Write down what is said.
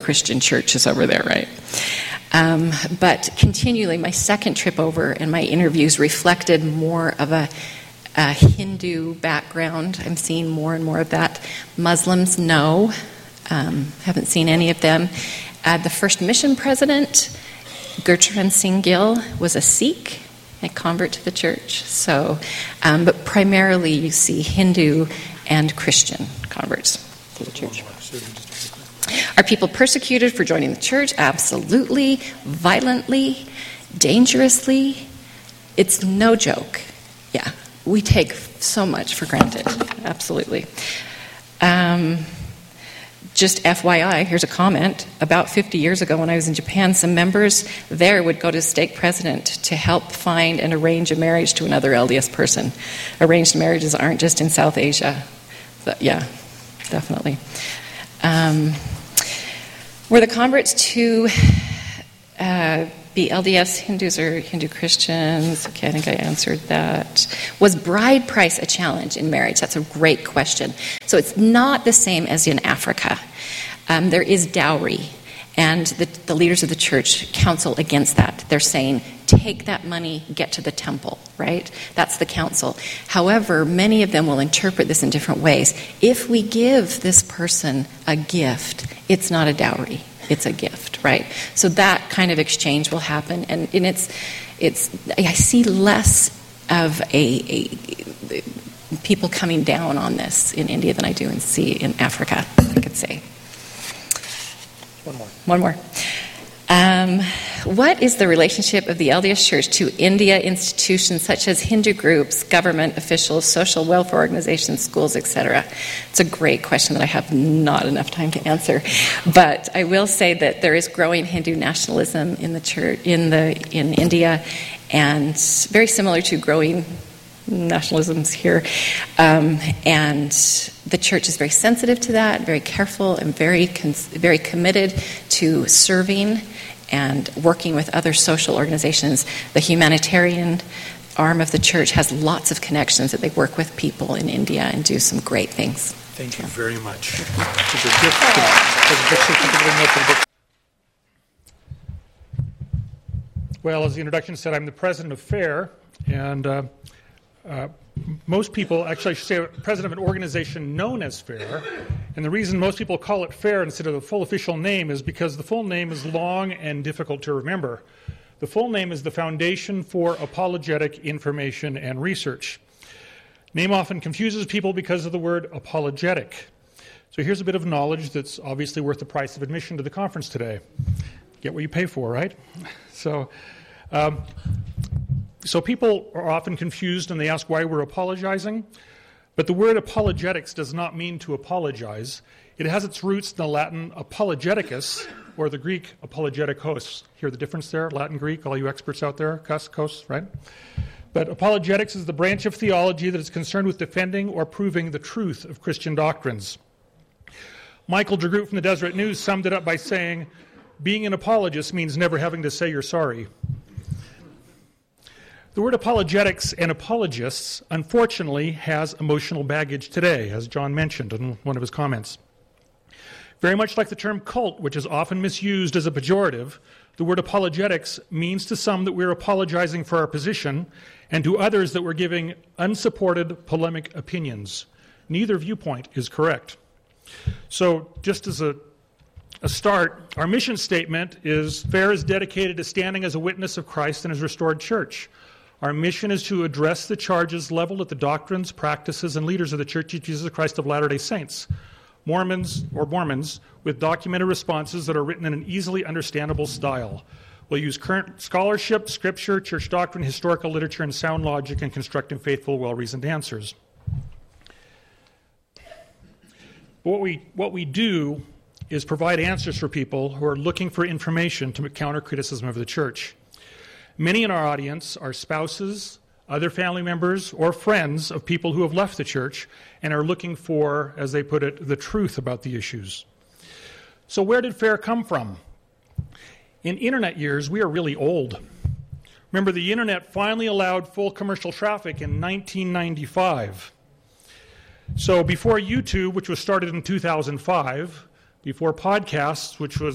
Christian church is over there, right? But continually, my second trip over and my interviews reflected more of a Hindu background. I'm seeing more and more of that. Muslims, no. Haven't seen any of them. The first mission president, Gurcharan Singh Gill, was a Sikh, a convert to the church. So, but primarily you see Hindu and Christian converts to the church. Are people persecuted for joining the church? Absolutely. Violently. Dangerously. It's no joke. Yeah. We take so much for granted. Absolutely. Just FYI, here's a comment. About 50 years ago when I was in Japan, some members there would go to the stake president to help find and arrange a marriage to another LDS person. Arranged marriages aren't just in South Asia. But yeah, definitely. Were the converts to be LDS Hindus or Hindu Christians? Okay, I think I answered that. Was bride price a challenge in marriage? That's a great question. So it's not the same as in Africa. There is dowry, and the leaders of the church counsel against that. They're saying, take that money, get to the temple, right? That's the counsel. However, many of them will interpret this in different ways. If we give this person a gift, it's not a dowry. It's a gift, right? So that kind of exchange will happen, and it's. I see less of a people coming down on this in India than I do in Africa, I could say. One more. What is the relationship of the LDS Church to India institutions such as Hindu groups, government officials, social welfare organizations, schools, etc.? It's a great question that I have not enough time to answer. But I will say that there is growing Hindu nationalism in the church in India, and very similar to growing nationalisms here. And the church is very sensitive to that, very careful, and very committed to serving and working with other social organizations. The humanitarian arm of the church has lots of connections that they work with people in India and do some great things. Thank you very much. Well, as the introduction said, I'm the president of FAIR, and most people, actually I should say president of an organization known as FAIR, and the reason most people call it FAIR instead of the full official name is because the full name is long and difficult to remember. The full name is the Foundation for Apologetic Information and Research. Name often confuses people because of the word apologetic. So here's a bit of knowledge that's obviously worth the price of admission to the conference today. Get what you pay for, right? So people are often confused and they ask why we're apologizing. But the word apologetics does not mean to apologize. It has its roots in the Latin apologeticus, or the Greek apologetikos. Hear the difference there? Latin, Greek, all you experts out there? Kos, right? But apologetics is the branch of theology that is concerned with defending or proving the truth of Christian doctrines. Michael DeGroot from the Deseret News summed it up by saying, being an apologist means never having to say you're sorry. The word apologetics and apologists, unfortunately, has emotional baggage today, as John mentioned in one of his comments. Very much like the term cult, which is often misused as a pejorative, the word apologetics means to some that we're apologizing for our position, and to others that we're giving unsupported polemic opinions. Neither viewpoint is correct. So, just as a start, our mission statement is, FAIR is dedicated to standing as a witness of Christ and His restored church. Our mission is to address the charges leveled at the doctrines, practices, and leaders of the Church of Jesus Christ of Latter-day Saints, Mormons, with documented responses that are written in an easily understandable style. We'll use current scholarship, scripture, church doctrine, historical literature, and sound logic in constructing faithful, well-reasoned answers. What we do is provide answers for people who are looking for information to counter criticism of the church. Many in our audience are spouses, other family members, or friends of people who have left the church and are looking for, as they put it, the truth about the issues. So where did FAIR come from? In internet years, we are really old. Remember, the internet finally allowed full commercial traffic in 1995. So before YouTube, which was started in 2005, before podcasts, which was